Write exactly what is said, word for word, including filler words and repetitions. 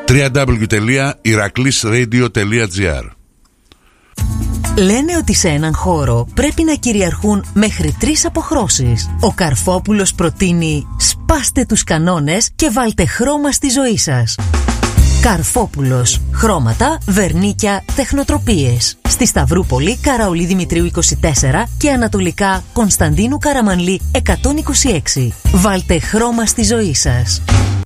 double-u double-u double-u τελεία ηρακλής ρέιντιο τελεία τζι άρ. Λένε ότι σε έναν χώρο πρέπει να κυριαρχούν μέχρι τρεις αποχρώσεις. Ο Καρφόπουλος προτείνει σπάστε τους κανόνες και βάλτε χρώμα στη ζωή σας. Καρφόπουλος. Χρώματα, βερνίκια, τεχνοτροπίες. Στη Σταυρούπολη, Καραολί Δημητρίου είκοσι τέσσερα και ανατολικά Κωνσταντίνου Καραμανλή εκατόν είκοσι έξι. Βάλτε χρώμα στη ζωή σας.